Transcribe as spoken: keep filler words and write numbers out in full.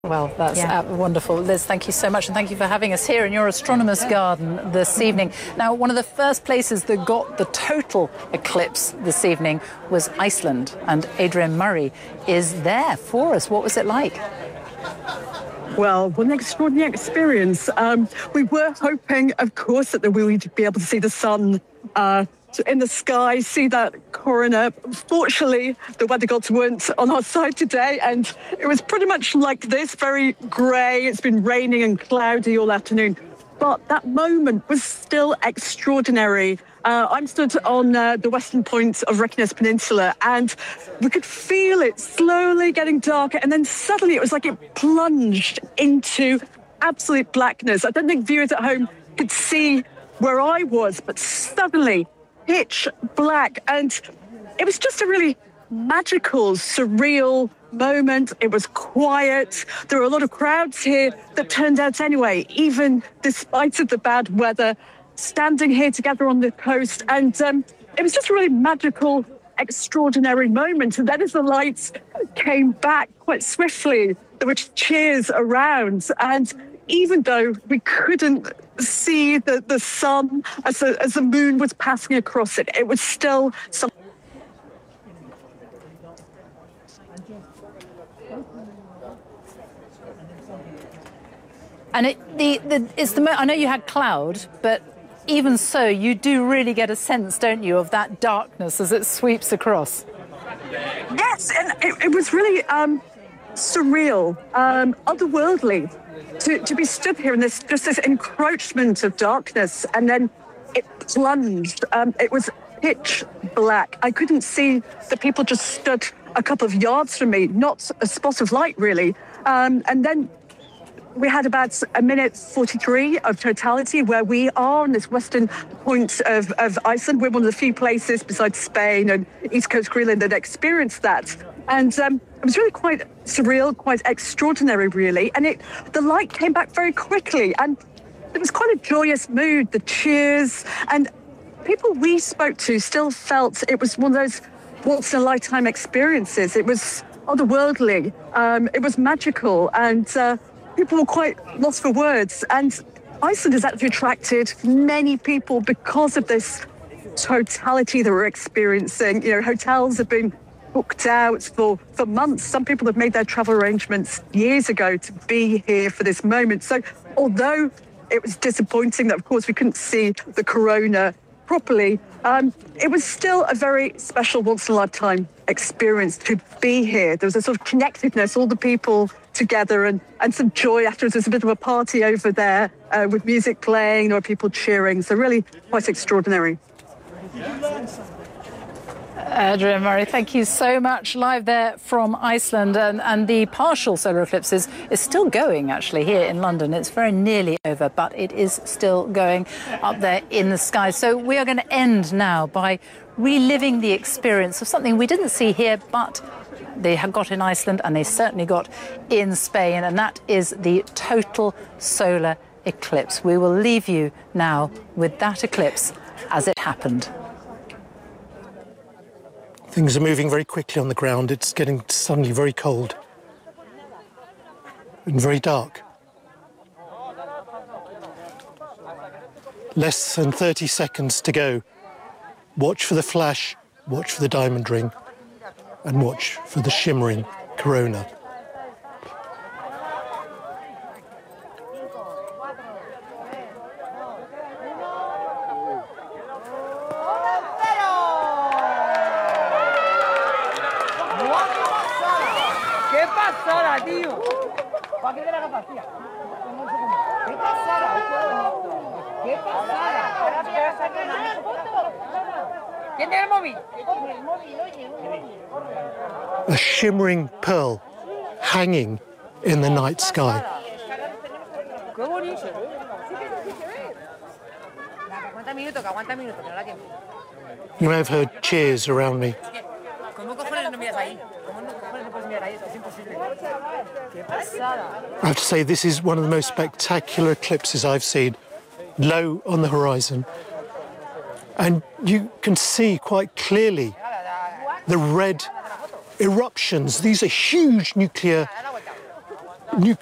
Well, that's Yeah. uh, wonderful. Liz, thank you so much, and thank you for having us here in your astronomer's garden this evening. Now, one of the first places that got the total eclipse this evening was Iceland, and Adrian Murray is there for us. What was it like? Well, what an extraordinary experience. Um, we were hoping, of course, that we would be able to see the sun uh, in the sky, see that corona. Fortunately, the weather gods weren't on our side today, and it was pretty much like this, very grey. It's been raining and cloudy all afternoon. But that moment was still extraordinary. Uh, I'm stood on uh, the western point of Reykjanes Peninsula, and we could feel it slowly getting darker, and then suddenly it was like it plunged into absolute blackness. I don't think viewers at home could see where I was, but suddenly pitch black, and it was just a really magical, surreal moment. It was quiet. There were a lot of crowds here that turned out anyway, even despite of the bad weather, standing here together on the coast. And um, it was just a really magical, extraordinary moment. And then as the lights came back quite swiftly, there were cheers around. And even though we couldn't see the, the sun as the, as the moon was passing across it, it was still something. And it, the, the, it's the, mo- I know you had cloud, but even so, you do really get a sense, don't you, of that darkness as it sweeps across. Yes, and it, it was really um, surreal, um, otherworldly, to, to be stood here in this just this encroachment of darkness, and then it plunged. Um, it was pitch black. I couldn't see the people just stood a couple of yards from me, not a spot of light really. Um, and then we had about a minute forty-three of totality where we are on this western point of, of Iceland. We're one of the few places besides Spain and East Coast Greenland that experienced that. And um, it was really quite surreal, quite extraordinary, really. And it, the light came back very quickly. And it was quite a joyous mood, the cheers. And people we spoke to still felt it was one of those once-in-a-lifetime experiences. It was otherworldly. Um, it was magical. And uh, people were quite lost for words. And Iceland has actually attracted many people because of this totality that we're experiencing. You know, hotels have been booked out for, for months. Some people have made their travel arrangements years ago to be here for this moment. So although it was disappointing that, of course, we couldn't see the corona properly, um, it was still a very special once-in-a-lifetime experience to be here. There was a sort of connectedness, all the people together, and, and some joy afterwards. There's a bit of a party over there uh, with music playing, there were people cheering. So really quite extraordinary. Adrian Murray, thank you so much. Live there from Iceland, and, and the partial solar eclipse is, is still going actually here in London. It's very nearly over, but it is still going up there in the sky. So we are going to end now by reliving the experience of something we didn't see here, but they have got in Iceland, and they certainly got in Spain, and that is the total solar eclipse. We will leave you now with that eclipse as it happened. Things are moving very quickly on the ground. It's getting suddenly very cold and very dark. Less than thirty seconds to go. Watch for the flash, watch for the diamond ring, and watch for the shimmering corona. A shimmering pearl hanging in the night sky. You may have heard cheers around me. I have to say, this is one of the most spectacular eclipses I've seen, low on the horizon. And you can see quite clearly the red eruptions. These are huge nuclear new